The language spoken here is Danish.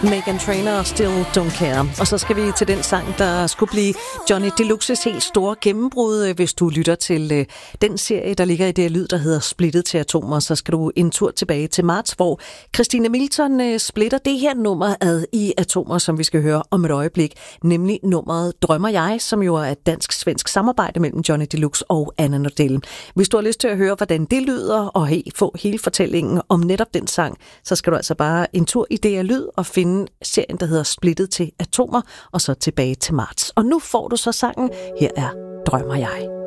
Meghan Trainor, Still Don't Care. Og så skal vi til den sang, der skulle blive Johnny Deluxes helt store gennembrud. Hvis du lytter til den serie, der ligger i det lyd, der hedder Splittet til atomer, så skal du en tur tilbage til marts, hvor Christine Milton splitter det her nummer ad i atomer, som vi skal høre om et øjeblik. Nemlig nummeret Drømmer jeg, som jo er et dansk-svensk samarbejde mellem Johnny Deluxe og Anna Nordell. Hvis du har lyst til at høre, hvordan det lyder, og få hele fortællingen om netop den sang, så skal du altså bare en tur i det lyd og finde serien, der hedder Splittet til atomer, og så tilbage til marts. Og nu får du så sangen. Her er Drømmer jeg.